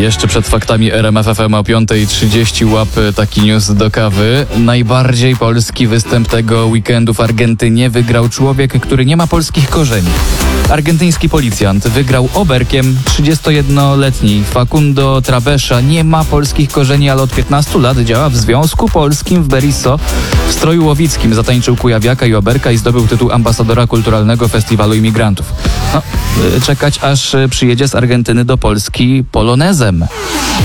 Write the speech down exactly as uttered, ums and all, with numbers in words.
Jeszcze przed faktami R M F F M o piąta trzydzieści łap taki news do kawy. Najbardziej polski występ tego weekendu w Argentynie wygrał człowiek, który nie ma polskich korzeni. Argentyński policjant wygrał oberkiem. trzydziestojednoletni Facundo Travesza nie ma polskich korzeni, ale od piętnastu lat działa w Związku Polskim w Berisso. W stroju łowickim zatańczył kujawiaka i oberka i zdobył tytuł ambasadora kulturalnego Festiwalu Imigrantów. No, czekać aż przyjedzie z Argentyny do Polski polonezem.